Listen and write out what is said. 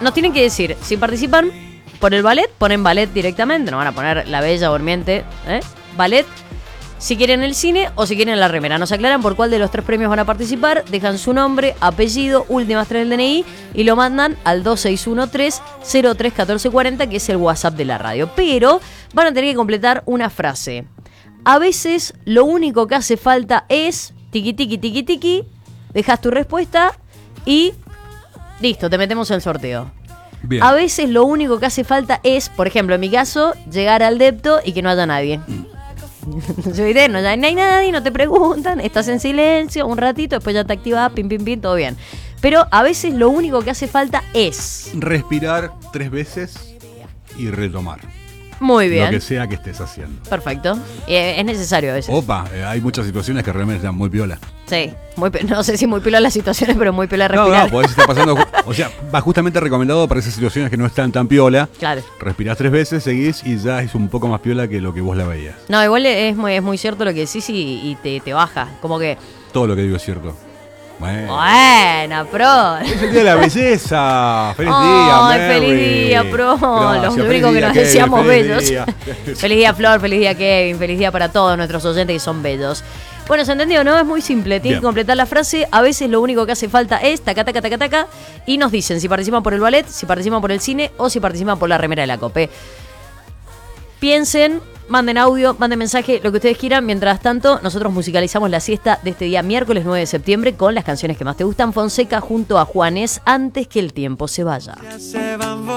nos tienen que decir, si participan por el ballet, ponen ballet directamente, no van a poner La Bella Durmiente, ballet. Si quieren el cine o si quieren la remera. Nos aclaran por cuál de los 3 premios van a participar, dejan su nombre, apellido, últimas 3 del DNI y lo mandan al 2613-031440, que es el WhatsApp de la radio. Pero van a tener que completar una frase. A veces lo único que hace falta es tiqui tiqui tiqui tiqui, dejas tu respuesta y listo, te metemos en el sorteo. Bien. A veces lo único que hace falta es, por ejemplo, en mi caso, llegar al depto y que no haya nadie. No hay nadie, no te preguntan, estás en silencio un ratito, después ya te activas, pim, pim, pim, todo bien. Pero a veces lo único que hace falta es respirar 3 veces y retomar. Muy bien. Lo que sea que estés haciendo. Perfecto. Es necesario a veces. Opa, hay muchas situaciones que realmente están muy piola. Sí, no sé si muy piola las situaciones, pero muy piola respirar. No, pues está pasando. O sea, va justamente recomendado para esas situaciones que no están tan piola. Claro. Respirás 3 veces, seguís y ya es un poco más piola que lo que vos la veías. No, igual es muy cierto lo que decís y te baja. Como que. Todo lo que digo es cierto. Bueno, pro. Es el día de la belleza. Feliz día, Mary. Feliz día, pro. Gracias, Los únicos que nos Kevin, decíamos bellos. Día. Feliz día, Flor. Feliz día, Kevin. Feliz día para todos nuestros oyentes que son bellos. Bueno, ¿se entendió, no? Es muy simple. Tienen que completar la frase. A veces lo único que hace falta es taca, taca, taca, taca. Y nos dicen si participan por el ballet, si participan por el cine o si participan por la remera de la COPE. Piensen, manden audio, manden mensaje, lo que ustedes quieran. Mientras tanto, nosotros musicalizamos la siesta de este día miércoles 9 de septiembre con las canciones que más te gustan. Fonseca junto a Juanes, Antes que el tiempo se vaya.